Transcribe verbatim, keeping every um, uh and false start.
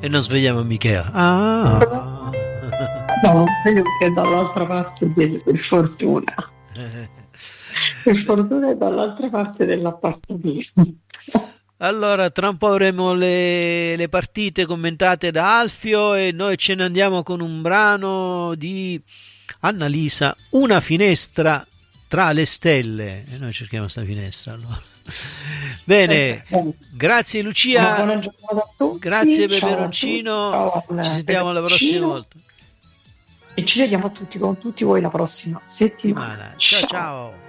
e non svegliamo Michela. Ah. No, vedo che dall'altra parte, di- per fortuna, per fortuna è dall'altra parte dell'appartamento. Allora, tra un po' avremo le, le partite commentate da Alfio e noi ce ne andiamo con un brano di Annalisa, Una finestra tra le stelle. E noi cerchiamo sta finestra allora. Bene, grazie Una Lucia, buona giornata a grazie tutti, ciao a tutti, Peperoncino, ciao ci al sentiamo la prossima peperoncino volta. e ci vediamo tutti con tutti voi la prossima settimana. Settimana. Ciao Ciao! ciao.